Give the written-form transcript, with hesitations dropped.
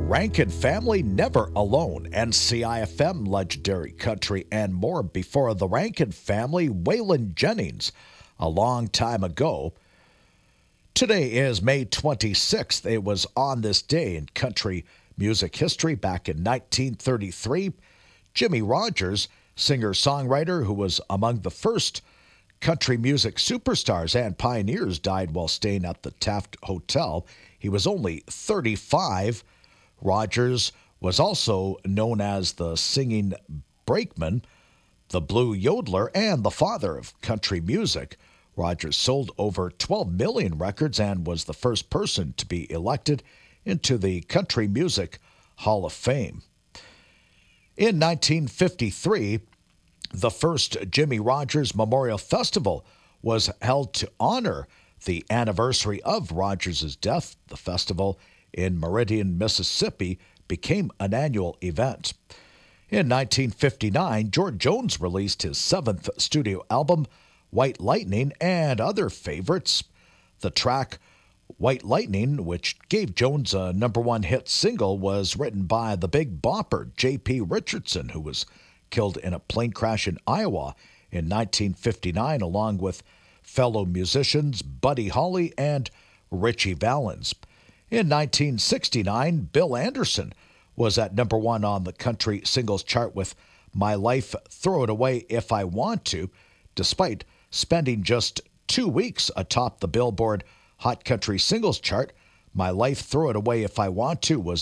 Rankin Family Never Alone, NCIFM Legendary Country, and more. Before the Rankin Family, Waylon Jennings, a long time ago. Today is May 26th. It was on this day in country music history back in 1933. Jimmie Rodgers, singer-songwriter who was among the first country music superstars and pioneers, died while staying at the Taft Hotel. He was only 35. Rodgers was also known as the singing brakeman, the blue yodeler, and the father of country music. Rodgers sold over 12 million records and was the first person to be elected into the Country Music Hall of Fame. In 1953, the first Jimmie Rodgers Memorial Festival was held to honor the anniversary of Rodgers' death. The festival in Meridian, Mississippi, became an annual event. In 1959, George Jones released his seventh studio album, White Lightning, and other favorites. The track White Lightning, which gave Jones a #1 hit single, was written by the Big Bopper, J.P. Richardson, who was killed in a plane crash in Iowa in 1959, along with fellow musicians Buddy Holly and Ritchie Valens. In 1969, Bill Anderson was at #1 on the country singles chart with My Life, Throw It Away If I Want To. Despite spending just 2 weeks atop the Billboard Hot Country Singles chart, My Life, Throw It Away If I Want To was